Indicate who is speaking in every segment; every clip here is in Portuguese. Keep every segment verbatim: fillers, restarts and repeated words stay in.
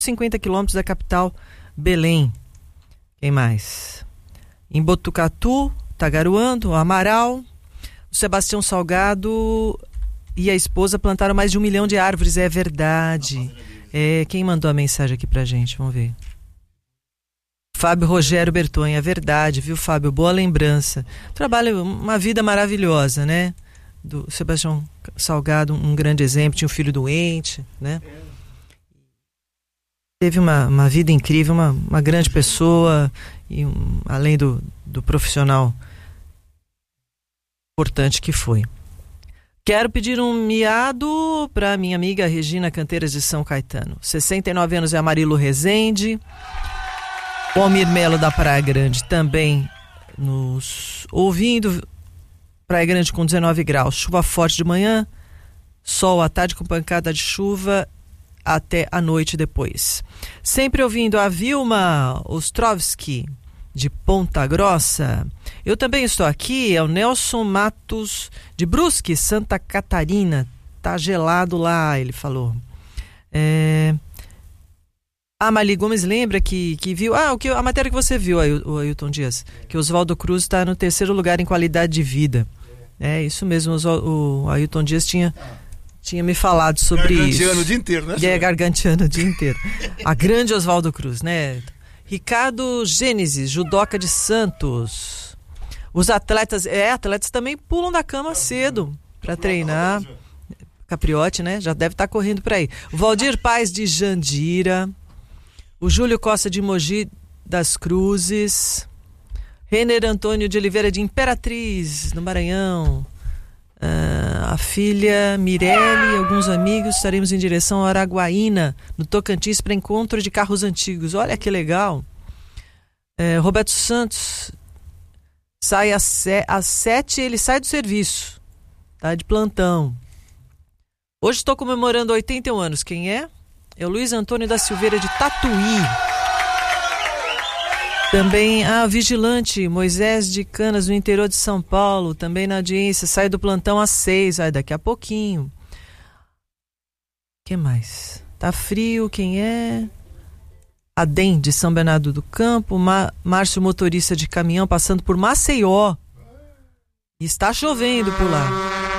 Speaker 1: cinquenta quilômetros da capital, Belém. Quem mais? Em Botucatu, tá garoando, o Amaral. O Sebastião Salgado e a esposa plantaram mais de um milhão de árvores, é verdade. É, quem mandou a mensagem aqui pra gente? Vamos ver. Fábio Rogério Bertonha, é verdade, viu, Fábio? Boa lembrança. Trabalho, uma vida maravilhosa, né? Do Sebastião Salgado, um grande exemplo, tinha um filho doente, né? Teve uma, uma vida incrível, uma, uma grande pessoa, e um, além do, do profissional importante que foi. Quero pedir um miado para minha amiga Regina Canteiras de São Caetano. sessenta e nove anos é Amarilo Rezende. O Almir Melo da Praia Grande também nos ouvindo. Praia Grande com dezenove graus. Chuva forte de manhã, sol à tarde com pancada de chuva até a noite depois. Sempre ouvindo a Vilma Ostrovski de Ponta Grossa. Eu também estou aqui, é o Nelson Matos de Brusque, Santa Catarina. Tá gelado lá, ele falou. É... A Mali Gomes lembra que, que viu... Ah, o que, a matéria que você viu, o Ailton Dias, que Oswaldo Cruz está no terceiro lugar em qualidade de vida. É isso mesmo, o, o Ailton Dias tinha, tinha me falado sobre isso.
Speaker 2: Garganteando o dia inteiro, né?
Speaker 1: É, garganteando o dia inteiro. A grande Oswaldo Cruz, né? Ricardo Gênesis, judoca de Santos. Os atletas, é, atletas também pulam da cama cedo para treinar. Capriote, né? Já deve estar correndo por aí. O Valdir Paz de Jandira. O Júlio Costa de Mogi das Cruzes. Renner Antônio de Oliveira de Imperatriz, no Maranhão. Uh, a filha Mirelle e alguns amigos estaremos em direção a Araguaína, no Tocantins, para encontro de carros antigos. Olha que legal. Uh, Roberto Santos sai às, se- às sete, ele sai do serviço, tá de plantão. Hoje estou comemorando oitenta e um anos. Quem é? É o Luiz Antônio da Silveira de Tatuí. Também a vigilante Moisés de Canas, no interior de São Paulo, também na audiência, sai do plantão às seis, vai daqui a pouquinho. O que mais? Tá frio, quem é? Adem, de São Bernardo do Campo, Ma- Márcio, motorista de caminhão, passando por Maceió. Está chovendo por lá.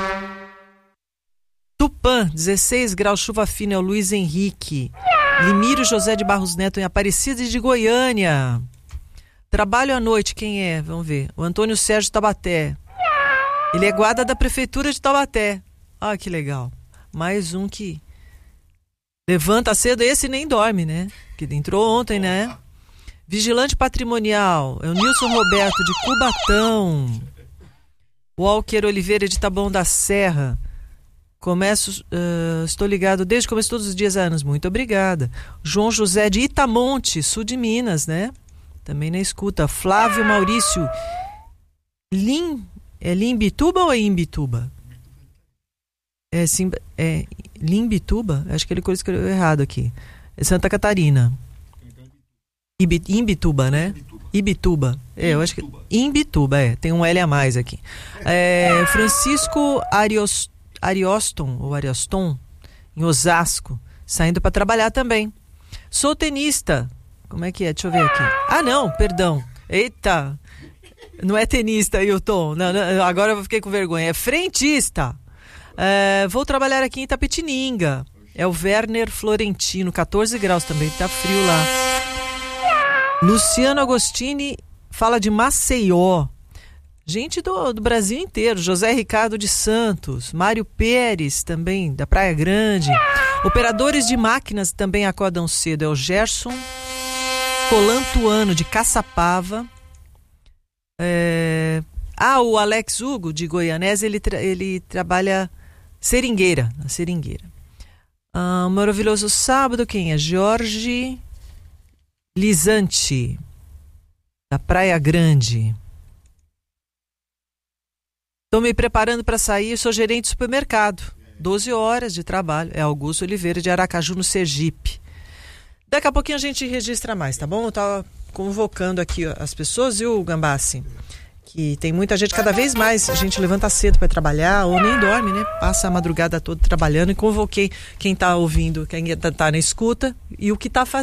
Speaker 1: Tupã, dezesseis graus, chuva fina, é o Luiz Henrique. Limírio José de Barros Neto, em Aparecida de Goiânia. Trabalho à noite, quem é? Vamos ver. O Antônio Sérgio Taubaté. Ele é guarda da prefeitura de Taubaté. Ah, que legal. Mais um que levanta cedo, esse nem dorme, né? Que entrou ontem, né? Vigilante patrimonial. É o Nilson Roberto de Cubatão. Walker Oliveira de Taboão da Serra. Começo, uh, estou ligado desde o começo todos os dias há anos. Muito obrigada. João José de Itamonte, sul de Minas, né? Também na escuta. Flávio Maurício. Lim, é Limbituba ou é Imbituba? É, sim, é Limbituba? Acho que ele escreveu errado aqui. É Santa Catarina. Ibi, Imbituba, né? Ibituba. É, eu acho que. Imbituba, é. Tem um L a mais aqui. É, Francisco Arios, Arioston, ou Arioston, em Osasco, saindo para trabalhar também. Sou tenista. Como é que é? Deixa eu ver aqui. Ah, não, perdão. Eita. Não é tenista, Ailton. Não, não, agora eu fiquei com vergonha. É frentista. É, vou trabalhar aqui em Itapetininga. É o Werner Florentino, catorze graus também. Tá frio lá. Luciano Agostini fala de Maceió. Gente do, do Brasil inteiro. José Ricardo de Santos. Mário Pérez, também, da Praia Grande. Operadores de máquinas também acordam cedo. É o Gerson Colantuano, de Caçapava. É... Ah, o Alex Hugo, de Goianese, ele, tra- ele trabalha seringueira, na seringueira. Ah, maravilhoso sábado, quem é? Jorge Lisante, da Praia Grande. Estou me preparando para sair, sou gerente de supermercado. doze horas de trabalho. É Augusto Oliveira, de Aracaju, no Sergipe. Daqui a pouquinho a gente registra mais, tá bom? Eu tava convocando aqui as pessoas, viu, Gambassi? que tem muita gente, cada vez mais a gente levanta cedo para trabalhar ou nem dorme, né? Passa a madrugada toda trabalhando, e convoquei quem está ouvindo, quem está na escuta e o que está fazendo.